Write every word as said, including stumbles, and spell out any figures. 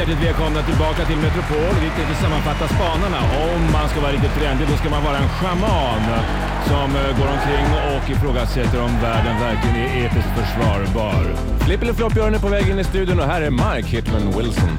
hjärtligt välkomna tillbaka till Metropol. Vi tänkte sammanfatta spanarna. Om man ska vara riktigt trendig, då ska man vara en schaman som går omkring och ifrågasätter om världen verkligen är etiskt försvarbar. Flipp eller flopp, Björn är på väg in i studion och här är Mark Hitman Wilson.